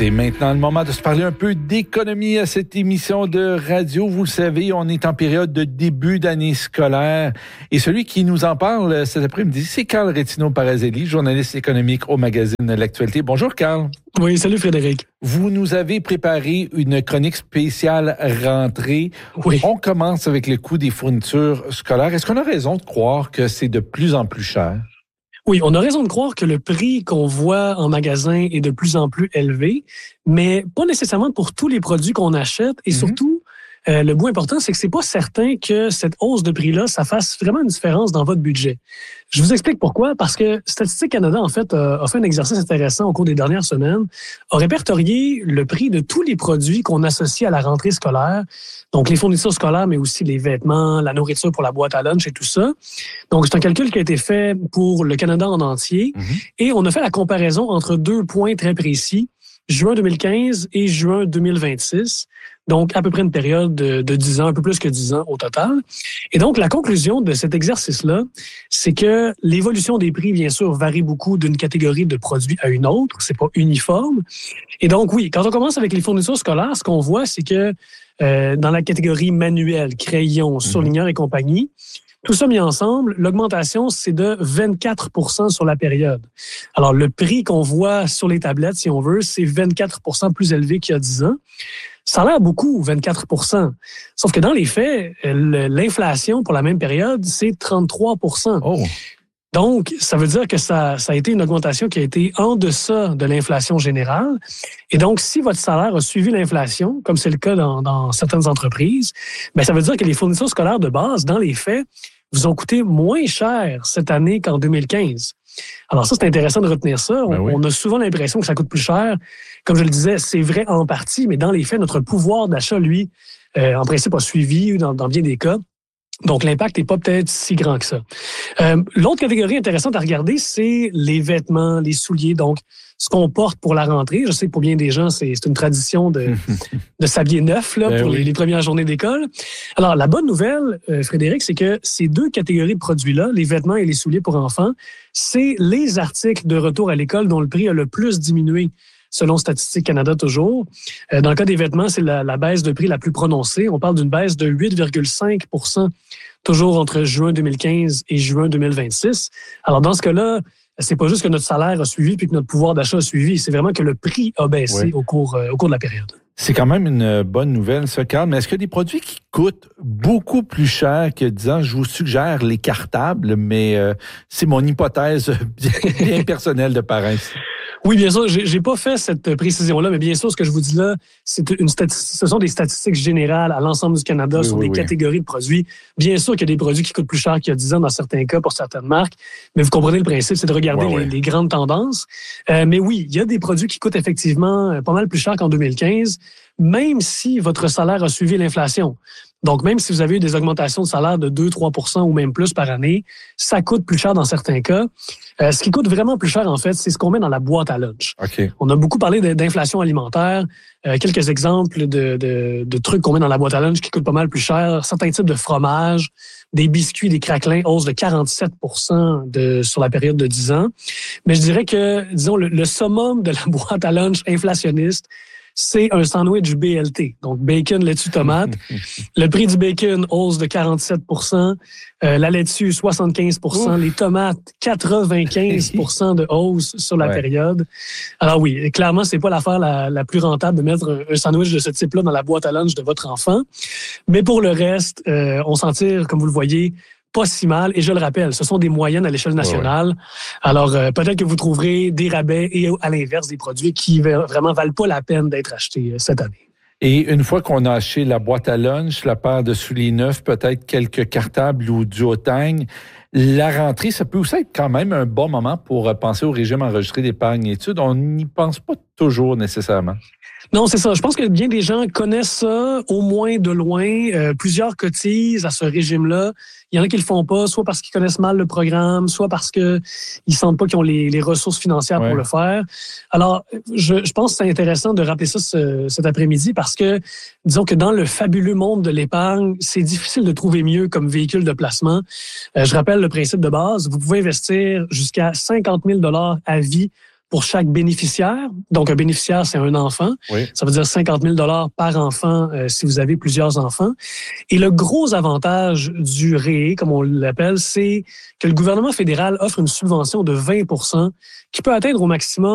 C'est maintenant le moment de se parler un peu d'économie à cette émission de radio. Vous le savez, on est en période de début d'année scolaire. Et celui qui nous en parle cet après-midi, c'est Carl Rétino-Parazelli, journaliste économique au magazine L'Actualité. Bonjour, Carl. Oui, salut Frédéric. Vous nous avez préparé une chronique spéciale rentrée. Oui. On commence avec le coût des fournitures scolaires. Est-ce qu'on a raison de croire que c'est de plus en plus cher? Oui, on a raison de croire que le prix qu'on voit en magasin est de plus en plus élevé, mais pas nécessairement pour tous les produits qu'on achète. Et surtout, le bout important, c'est que c'est pas certain que cette hausse de prix-là, ça fasse vraiment une différence dans votre budget. Je vous explique pourquoi. Parce que Statistique Canada, en fait, a fait un exercice intéressant au cours des dernières semaines, a répertorié le prix de tous les produits qu'on associe à la rentrée scolaire. Donc, les fournitures scolaires, mais aussi les vêtements, la nourriture pour la boîte à lunch et tout ça. Donc, c'est un calcul qui a été fait pour le Canada en entier. Et on a fait la comparaison entre deux points très précis, juin 2015 et juin 2026. Donc, à peu près une période de 10 ans, un peu plus que 10 ans au total. Et donc, la conclusion de cet exercice-là, c'est que l'évolution des prix, bien sûr, varie beaucoup d'une catégorie de produits à une autre. C'est pas uniforme. Et donc, oui, quand on commence avec les fournitures scolaires, ce qu'on voit, c'est que dans la catégorie manuel, crayon, surligneur et compagnie, tout ça mis ensemble, l'augmentation, c'est de 24 % sur la période. Alors, le prix qu'on voit sur les tablettes, si on veut, c'est 24 % plus élevé qu'il y a 10 ans. Ça a l'air beaucoup, 24 %. Sauf que dans les faits, l'inflation pour la même période, c'est 33 %. Oh. Donc, ça veut dire que ça a été une augmentation qui a été en deçà de l'inflation générale. Et donc, si votre salaire a suivi l'inflation, comme c'est le cas dans certaines entreprises, bien, ça veut dire que les fournitures scolaires de base, dans les faits, vous ont coûté moins cher cette année qu'en 2015. Alors ça, c'est intéressant de retenir ça. On a souvent l'impression que ça coûte plus cher. Comme je le disais, c'est vrai en partie, mais dans les faits, notre pouvoir d'achat, lui, en principe, a suivi dans bien des cas. Donc, l'impact n'est pas peut-être si grand que ça. L'autre catégorie intéressante à regarder, c'est les vêtements, les souliers. Donc, ce qu'on porte pour la rentrée. Je sais que pour bien des gens, c'est une tradition de s'habiller neuf là, pour les premières journées d'école. Alors, la bonne nouvelle, Frédéric, c'est que ces deux catégories de produits-là, les vêtements et les souliers pour enfants, c'est les articles de retour à l'école dont le prix a le plus diminué, selon Statistique Canada toujours. Dans le cas des vêtements, c'est la baisse de prix la plus prononcée. On parle d'une baisse de 8,5 % toujours entre juin 2015 et juin 2026. Alors, dans ce cas-là, c'est pas juste que notre salaire a suivi puis que notre pouvoir d'achat a suivi. C'est vraiment que le prix a baissé au cours de la période. C'est quand même une bonne nouvelle, ça, Carl. Mais est-ce qu'il y a des produits qui coûtent beaucoup plus cher que, disons, je vous suggère les cartables, mais c'est mon hypothèse bien personnelle de parrain. Oui, bien sûr, j'ai pas fait cette précision-là, mais bien sûr, ce que je vous dis là, ce sont des statistiques générales à l'ensemble du Canada sur des catégories de produits. Bien sûr qu'il y a des produits qui coûtent plus cher qu'il y a 10 ans dans certains cas pour certaines marques, mais vous comprenez le principe, c'est de regarder les grandes tendances. Mais oui, il y a des produits qui coûtent effectivement pas mal plus cher qu'en 2015, même si votre salaire a suivi l'inflation. Donc, même si vous avez eu des augmentations de salaire de 2-3 % ou même plus par année, ça coûte plus cher dans certains cas. Ce qui coûte vraiment plus cher, en fait, c'est ce qu'on met dans la boîte à lunch. Okay. On a beaucoup parlé d'inflation alimentaire. Quelques exemples de trucs qu'on met dans la boîte à lunch qui coûtent pas mal plus cher. Certains types de fromages, des biscuits, des craquelins, hausse de 47 % sur la période de 10 ans. Mais je dirais que, disons, le summum de la boîte à lunch inflationniste, c'est un sandwich BLT, donc bacon, laitue, tomate. Le prix du bacon, hausse de 47 %, la laitue, 75 %, les tomates, 95 % de hausse sur la période. Alors oui, clairement, c'est pas l'affaire la plus rentable de mettre un sandwich de ce type-là dans la boîte à lunch de votre enfant. Mais pour le reste, on s'en tire, comme vous le voyez, pas si mal. Et je le rappelle, ce sont des moyennes à l'échelle nationale. Alors, peut-être que vous trouverez des rabais et à l'inverse des produits qui vraiment valent pas la peine d'être achetés cette année. Et une fois qu'on a acheté la boîte à lunch, la paire de souliers neufs, peut-être quelques cartables ou du haut-tagne, la rentrée, ça peut aussi être quand même un bon moment pour penser au régime enregistré d'épargne et études. On n'y pense pas toujours nécessairement. Non, c'est ça. Je pense que bien des gens connaissent ça, au moins de loin. Plusieurs cotisent à ce régime-là. Il y en a qui le font pas, soit parce qu'ils connaissent mal le programme, soit parce que ils sentent pas qu'ils ont les ressources financières pour le faire. Alors, je pense que c'est intéressant de rappeler ça cet après-midi parce que, disons que dans le fabuleux monde de l'épargne, c'est difficile de trouver mieux comme véhicule de placement. Je rappelle le principe de base. Vous pouvez investir jusqu'à 50 000 $ à vie pour chaque bénéficiaire. Donc, un bénéficiaire, c'est un enfant. Oui. Ça veut dire 50 000 par enfant si vous avez plusieurs enfants. Et le gros avantage du REE, comme on l'appelle, c'est que le gouvernement fédéral offre une subvention de 20 qui peut atteindre au maximum